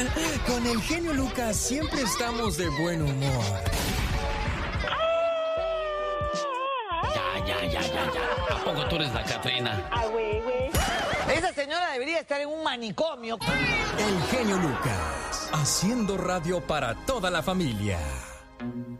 Con el genio Lucas siempre estamos de buen humor. Ya. ¿A poco tú eres la Catrina? güey. Esa señora debería estar en un manicomio. El genio Lucas, haciendo radio para toda la familia.